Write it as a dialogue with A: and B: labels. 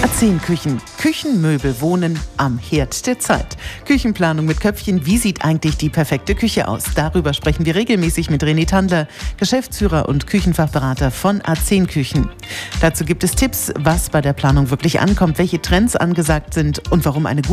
A: A10 Küchen. Küchenmöbel wohnen am Herd der Zeit. Küchenplanung mit Köpfchen. Wie sieht eigentlich die perfekte Küche aus? Darüber sprechen wir regelmäßig mit René Tandler, Geschäftsführer und Küchenfachberater von A10 Küchen. Dazu gibt es Tipps, was bei der Planung wirklich ankommt, welche Trends angesagt sind und warum eine